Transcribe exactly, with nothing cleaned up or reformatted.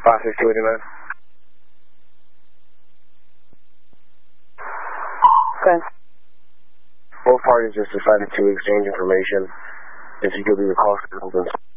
five six two eighty-nine. Okay. Both parties just decided to exchange information. If you could be the call